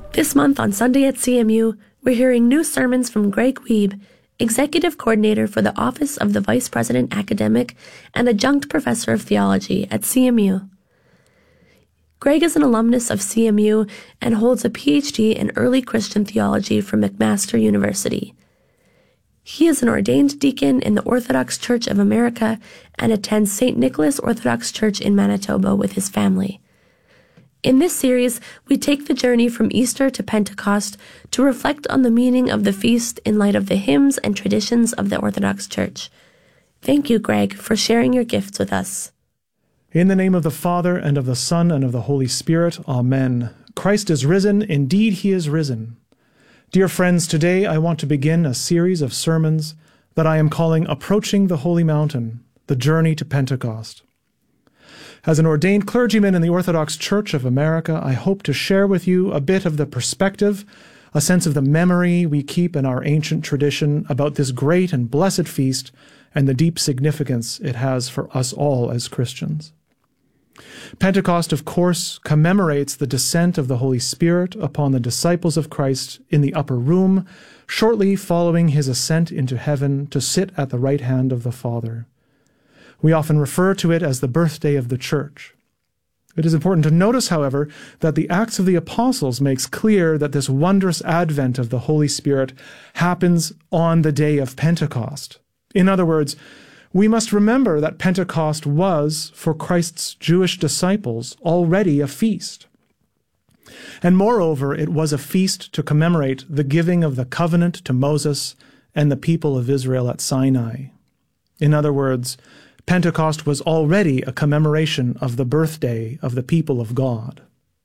This month on Sunday at CMU, we're hearing new sermons from Greg Wiebe, Executive Coordinator for the Office of the Vice President Academic and Adjunct Professor of Theology at CMU. Greg is an alumnus of CMU and holds a PhD in Early Christian Theology from McMaster University. He is an ordained deacon in the Orthodox Church of America and attends St. Nicholas Orthodox Church in Manitoba with his family. In this series, we take the journey from Easter to Pentecost to reflect on the meaning of the feast in light of the hymns and traditions of the Orthodox Church. Thank you, Greg, for sharing your gifts with us. In the name of the Father, and of the Son, and of the Holy Spirit, Amen. Christ is risen, indeed he is risen. Dear friends, today I want to begin a series of sermons that I am calling Approaching the Holy Mountain, the Journey to Pentecost. As an ordained clergyman in the Orthodox Church of America, I hope to share with you a bit of the perspective, a sense of the memory we keep in our ancient tradition about this great and blessed feast and the deep significance it has for us all as Christians. Pentecost, of course, commemorates the descent of the Holy Spirit upon the disciples of Christ in the upper room, shortly following his ascent into heaven to sit at the right hand of the Father. We often refer to it as the birthday of the Church. It is important to notice, however, that the Acts of the Apostles makes clear that this wondrous advent of the Holy Spirit happens on the day of Pentecost. In other words, we must remember that Pentecost was, for Christ's Jewish disciples, already a feast. And moreover, it was a feast to commemorate the giving of the covenant to Moses and the people of Israel at Sinai. In other words, Pentecost was already a commemoration of the birthday of the people of God.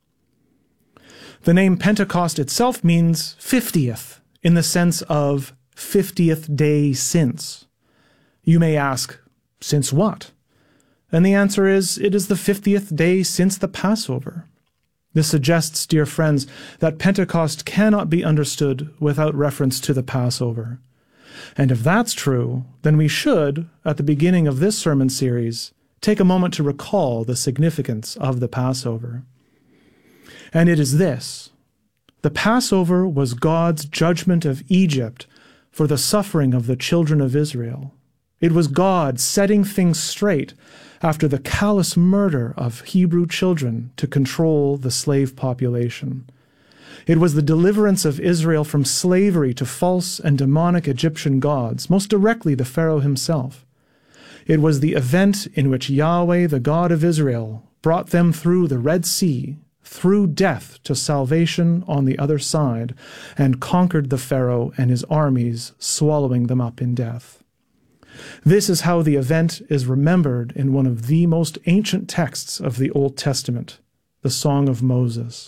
The name Pentecost itself means 50th, in the sense of 50th day since. You may ask, since what? And the answer is, it is the 50th day since the Passover. This suggests, dear friends, that Pentecost cannot be understood without reference to the Passover. And if that's true, then we should, at the beginning of this sermon series, take a moment to recall the significance of the Passover. And it is this: the Passover was God's judgment of Egypt for the suffering of the children of Israel. It was God setting things straight after the callous murder of Hebrew children to control the slave population. It was the deliverance of Israel from slavery to false and demonic Egyptian gods, most directly the Pharaoh himself. It was the event in which Yahweh, the God of Israel, brought them through the Red Sea, through death to salvation on the other side, and conquered the Pharaoh and his armies, swallowing them up in death. This is how the event is remembered in one of the most ancient texts of the Old Testament, the Song of Moses.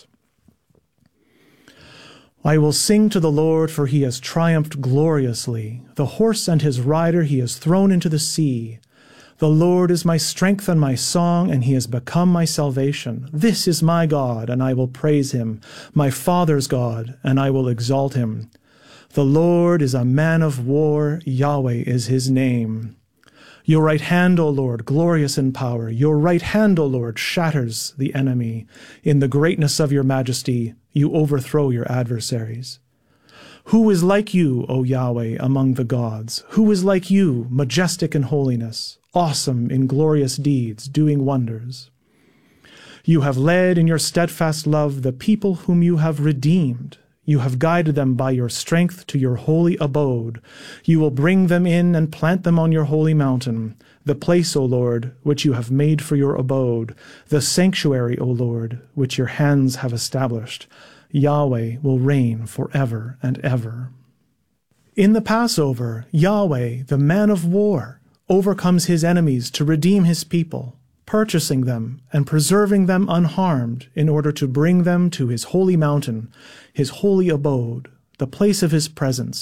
I will sing to the Lord, for he has triumphed gloriously. The horse and his rider he has thrown into the sea. The Lord is my strength and my song, and he has become my salvation. This is my God, and I will praise him, my Father's God, and I will exalt him. The Lord is a man of war, Yahweh is his name. Your right hand, O Lord, glorious in power. Your right hand, O Lord, shatters the enemy. In the greatness of your majesty, you overthrow your adversaries. Who is like you, O Yahweh, among the gods? Who is like you, majestic in holiness, awesome in glorious deeds, doing wonders? You have led in your steadfast love the people whom you have redeemed. You have guided them by your strength to your holy abode. You will bring them in and plant them on your holy mountain, the place, O Lord, which you have made for your abode, the sanctuary, O Lord, which your hands have established. Yahweh will reign forever and ever. In the Passover, Yahweh, the man of war, overcomes his enemies to redeem his people, purchasing them and preserving them unharmed in order to bring them to his holy mountain, his holy abode, the place of his presence,